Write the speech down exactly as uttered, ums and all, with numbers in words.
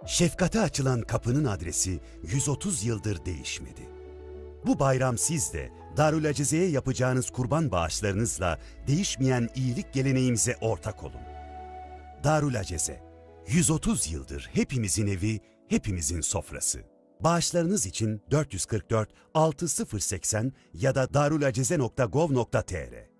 Şefkate açılan kapının adresi yüz otuz yıldır değişmedi. Bu bayram siz de Darül Acize'ye yapacağınız kurban bağışlarınızla değişmeyen iyilik geleneğimize ortak olun. Darül Acize, yüz otuz yıldır hepimizin evi, hepimizin sofrası. Bağışlarınız için dört yüz kırk dört altı sıfır seksen ya da darulacize nokta gov nokta tr